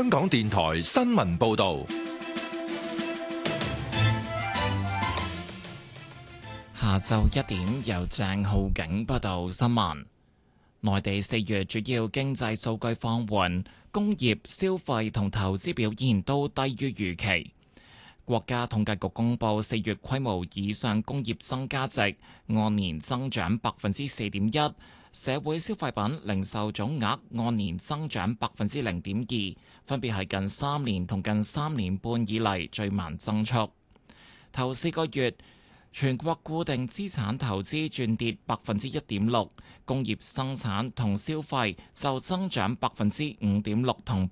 香港電台新聞報道。 下晝1點，由鄭浩景報道新聞。內地4月主要經濟數據放緩，工業、消費同投資表現都低於預期。國家統計局公布4月規模以上工業增加值按年增長4.1%，社會消費品零售總額按年增長0.2%，分別係近3年同近3年半以嚟最慢增速。頭4個月，全國固定資產投資轉跌1.6%，工業生產同消費就增長5.6%同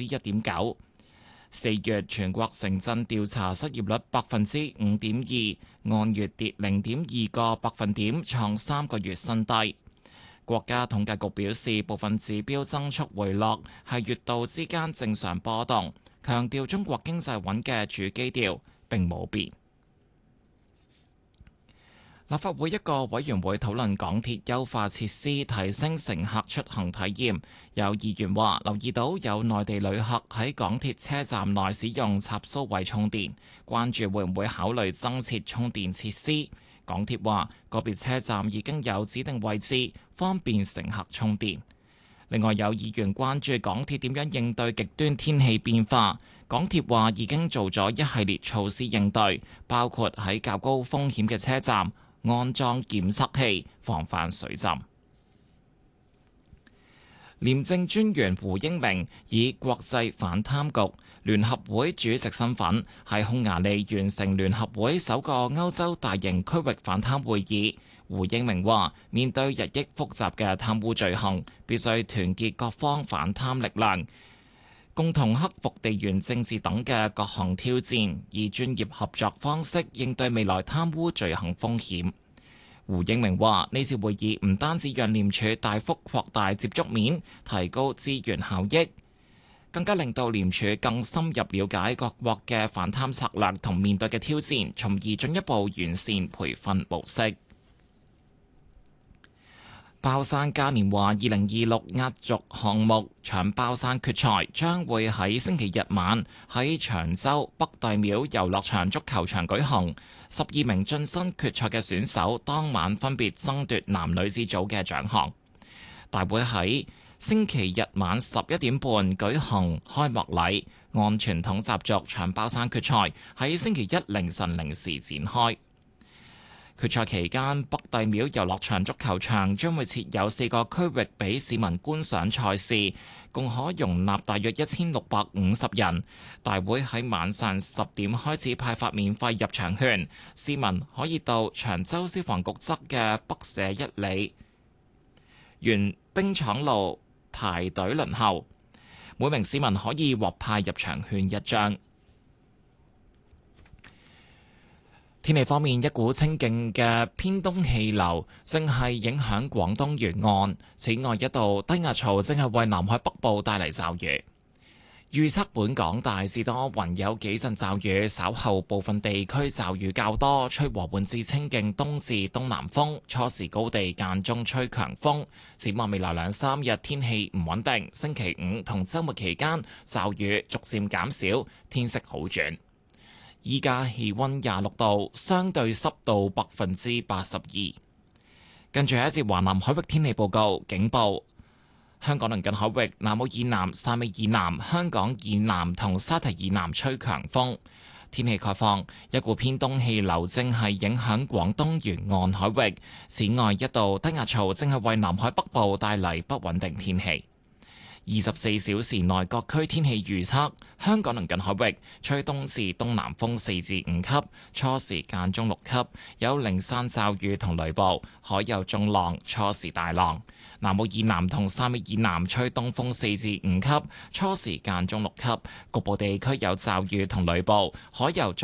1.9%。4月全國城鎮調查失業率5.2%，按月跌0.2個百分點，創3個月新低。國家統計局表示，部分指標增速回落係月度之間正常波動，強調中國經濟穩嘅主基調並冇變。立法會一個委員會討論港鐵優化設施，提升乘客出行體驗。有議員話留意到有內地旅客喺港鐵車站內使用插蘇位充電，關注會唔會考慮增設充電設施。港鐵話個別車站已經有指定位置，方便乘客充電。另外有議員關注港鐵點樣應對極端天氣變化。港鐵話已經做咗一系列措施應對，包括喺較高風險嘅車站安裝檢測器，防範水浸。廉政專員胡英明以國際反貪局聯合會主席身份喺匈牙利完成聯合會首個歐洲大型區域反貪會議。胡英明話：面對日益複雜嘅貪污罪行，必須團結各方反貪力量，共同克服地緣政治等嘅各項挑戰，以專業合作方式應對未來貪污罪行風險。胡英明話：呢次會議唔單止讓廉署大幅擴大接觸面，提高資源效益，更加令到廉署更深入了解各國嘅反貪策略同面對嘅挑戰，從而進一步完善培訓模式。包山嘉年華2026壓軸項目搶包山決賽將會喺星期日晚喺長洲北帝廟遊樂場足球場舉行。12名晉身決賽嘅選手當晚分別爭奪男女子組嘅獎項。大會喺星期日晚11點半舉行開幕禮，按傳統習俗搶包山決賽喺星期一凌晨0時展開。決賽期間，北帝廟遊樂場足球場將會設有4個區域俾市民觀賞賽事，共可容納大約1650人。大會喺晚上10點開始派發免費入場券，市民可以到長洲消防局側嘅北社1里原冰廠路排隊輪候，每名市民可以獲派入場券1張。天氣方面，一股清勁嘅偏東氣流正係影響廣東沿岸，此外一道低壓槽正係為南海北部帶嚟驟雨。預測本港大致多雲，有幾陣驟雨，稍後部分地區驟雨較多，吹和緩至清勁東至東南風，初時高地間中吹強風。展望未來2-3日天氣唔穩定，星期5同週末期間驟雨逐漸減少，天色好轉。依家氣溫26度，相對濕度82%。跟住係一節華南海域天氣報告，警報：香港鄰近海域南澳以南、汕尾以南、香港以南同沙堤以南吹強風。天氣概況：一股偏東氣流正係影響廣東沿岸海域，此外一道低壓槽正係為南海北部帶嚟不穩定天氣。24小時內各區天氣預測：香港鄰近海域吹東至東南風4至5級，初時間中6級，有零散驟雨同雷暴，海有中浪，初時大浪。南澳以南同汕尾以南吹東風4至5級，初時間中6級，局部地區有驟雨同雷暴，海有中